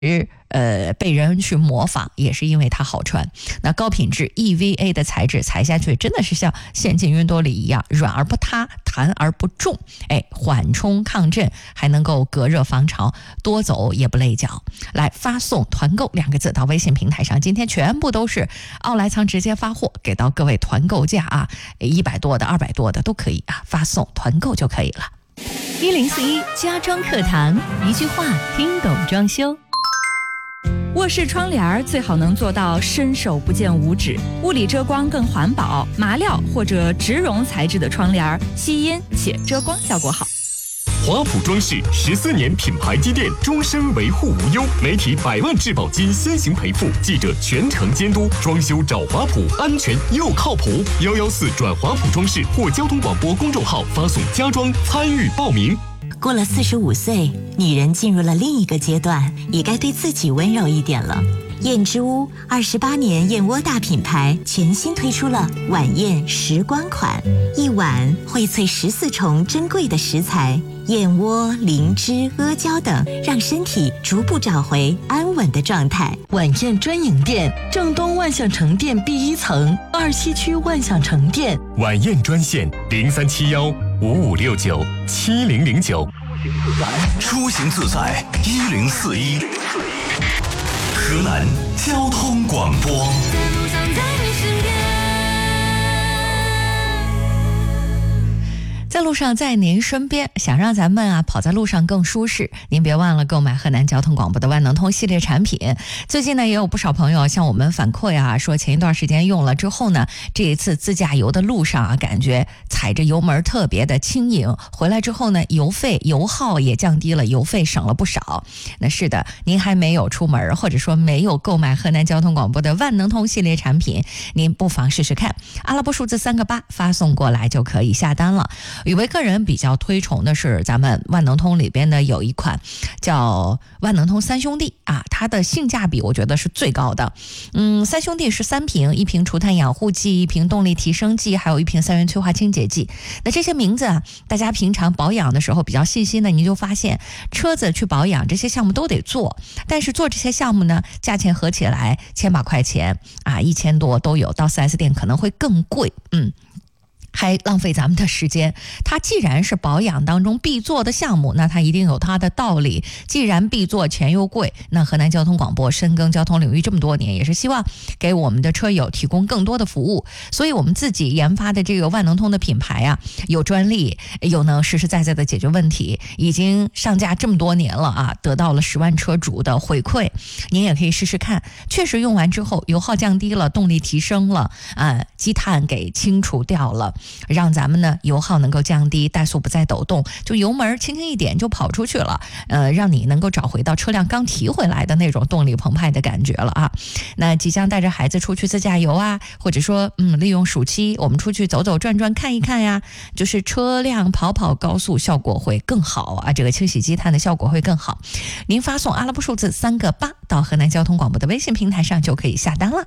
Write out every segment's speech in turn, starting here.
被人去模仿，也是因为它好穿。那高品质 EVA 的材质踩下去真的是像陷进云朵里一样，软而不塌，弹而不重，缓冲抗震，还能够隔热防潮，多走也不累脚。来发送团购2个字到微信平台上，今天全部都是奥莱仓直接发货，给到各位团购价啊，100多的200多的都可以啊，发送团购就可以了。 1041家装课堂，一句话听懂装修。卧室窗帘最好能做到伸手不见五指，物理遮光更环保，麻料或者植绒材质的窗帘吸音且遮光效果好。 华普装饰14年品牌积淀，终身维护无忧，媒体100万质保金先行赔付，记者全程监督，装修找华普，安全又靠谱。114转华普装饰或交通广播公众号发送家装参与报名。 过了45岁，女人进入了另一个阶段，也该对自己温柔一点了。燕之屋28年燕窝大品牌全新推出了晚宴时光款，一碗荟萃14重珍贵的食材，燕窝、灵芝、阿胶等，让身体逐步找回安稳的状态。 晚宴专营店，正东万象城店 B1 层，27区万象城店。 晚宴专线037155697009。 出行自在1041，河南交通广播。 在路上，在您身边，想让咱们跑在路上更舒适，您别忘了购买河南交通广播的万能通系列产品。最近呢，也有不少朋友向我们反馈说前一段时间用了之后呢，这一次自驾游的路上感觉踩着油门特别的轻盈，回来之后呢，油耗也降低了，油费省了不少。那是的，您还没有出门，或者说没有购买河南交通广播的万能通系列产品，您不妨试试看，阿拉伯数字3个8发送过来就可以下单了。宇威个人比较推崇的是咱们万能通里边的有一款叫万能通3兄弟它的性价比我觉得是最高的。3兄弟是3瓶，一瓶除碳养护剂，一瓶动力提升剂，还有一瓶3元催化清洁剂。那这些名字大家平常保养的时候比较细心的，你就发现车子去保养这些项目都得做，但是做这些项目呢，价钱合起来千把块钱1000多都有，到 4S 店可能会更贵。还浪费咱们的时间。它既然是保养当中必做的项目，那它一定有它的道理。既然必做，钱又贵，那河南交通广播深耕交通领域这么多年，也是希望给我们的车友提供更多的服务。所以我们自己研发的这个万能通的品牌有专利，又能实实在在的解决问题，已经上架这么多年了得到了10万车主的回馈。您也可以试试看，确实用完之后油耗降低了，动力提升了，积碳给清除掉了，让咱们呢油耗能够降低，怠速不再抖动，就油门轻轻一点就跑出去了，让你能够找回到车辆刚提回来的那种动力澎湃的感觉了那即将带着孩子出去自驾游或者说利用暑期我们出去走走转转看一看呀，就是车辆跑高速效果会更好这个清洗积碳的效果会更好。您发送阿拉伯数字3个8到河南交通广播的微信平台上就可以下单了。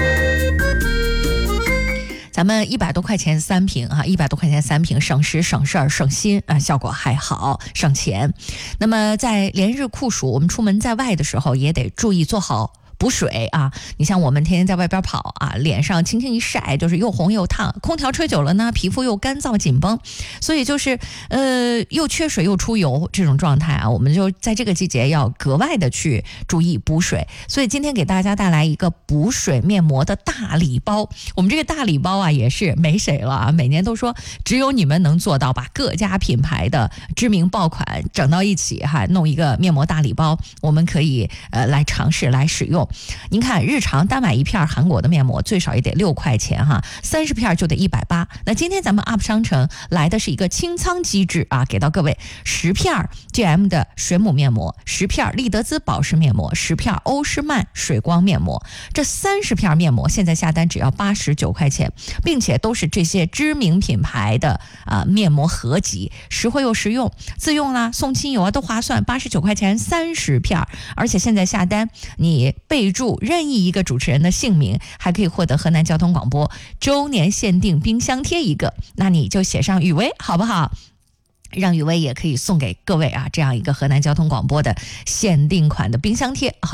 咱们100多块钱3瓶100多块钱3瓶，省时省事儿省心效果还好，省钱。那么在连日酷暑，我们出门在外的时候也得注意做好补水你像我们天天在外边跑脸上轻轻一晒就是又红又烫，空调吹久了呢，皮肤又干燥紧绷，所以就是又缺水又出油这种状态我们就在这个季节要格外的去注意补水。所以今天给大家带来一个补水面膜的大礼包。我们这个大礼包也是没谁了每年都说只有你们能做到把各家品牌的知名爆款整到一起弄一个面膜大礼包，我们可以来尝试来使用。您看日常单买一片韩国的面膜最少也得6块钱30片就得180。那今天咱们 UP 商城来的是一个清仓机制给到各位10片 GM 的水母面膜，10片丽德兹保湿面膜，10片欧诗漫水光面膜，这30片面膜现在下单只要89块钱，并且都是这些知名品牌的面膜合集，实惠又实用，自用送亲友都划算，89块钱30片，而且现在下单你备注任意一个主持人的姓名，还可以获得河南交通广播周年限定冰箱贴一个，那你就写上雨薇好不好？ 让雨薇也可以送给各位啊这样一个河南交通广播的限定款的冰箱贴。